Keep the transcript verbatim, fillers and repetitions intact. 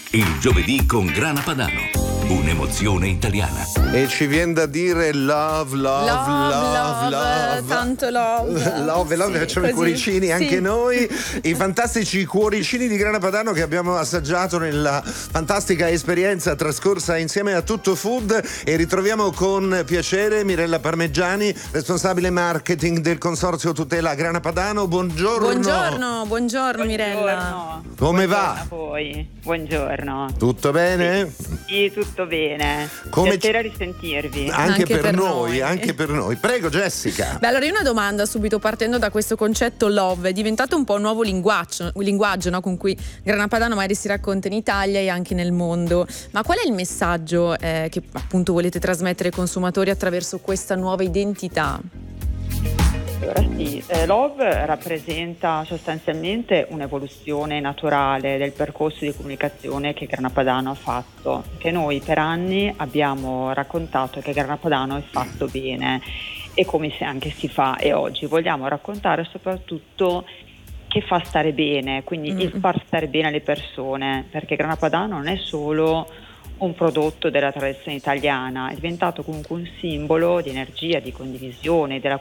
Il giovedì con Grana Padano, un'emozione italiana. E ci viene da dire love, love, love, love, love. tanto love. Love, love, Sì, facciamo così. i cuoricini anche Sì. noi. I fantastici cuoricini di Grana Padano che abbiamo assaggiato nella fantastica esperienza trascorsa insieme a Tutto Food. E ritroviamo con piacere Mirella Parmeggiani, responsabile marketing del Consorzio Tutela Grana Padano. Buongiorno. Buongiorno, buongiorno Mirella. Come Buongiorno va? a voi, buongiorno. Tutto bene? Sì, tutto bene. Come Piacere risentirvi. Anche, Anche per, per noi, noi. anche per noi. Prego Jessica. Beh, allora io una domanda subito partendo da questo concetto love, è diventato un po' un nuovo linguaggio, un linguaggio no, con cui Grana Padano magari si racconta in Italia e anche nel mondo. Ma qual è il messaggio eh, che appunto volete trasmettere ai consumatori attraverso questa nuova identità? Allora sì, eh, Love rappresenta sostanzialmente un'evoluzione naturale del percorso di comunicazione che Grana Padano ha fatto, che noi per anni abbiamo raccontato che Grana Padano è fatto bene e come se anche si fa, e oggi vogliamo raccontare soprattutto che fa stare bene, quindi Mm. il far stare bene le persone, perché Grana Padano non è solo un prodotto della tradizione italiana, è diventato comunque un simbolo di energia, di condivisione, della